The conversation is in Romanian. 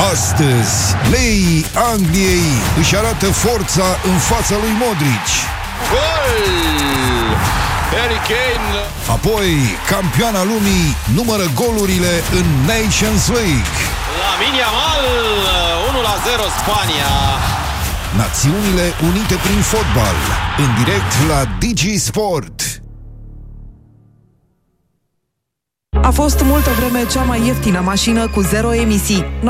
Astăzi, leii Angliei își arată forța în fața lui Modric. Gol! Harry Kane. Apoi, campioana lumii numără golurile în Nations League. Lamine Yamal, 1-0 Spania. Națiunile Unite prin fotbal, în direct la Digi Sport. A fost multă vreme cea mai ieftină mașină cu zero emisii.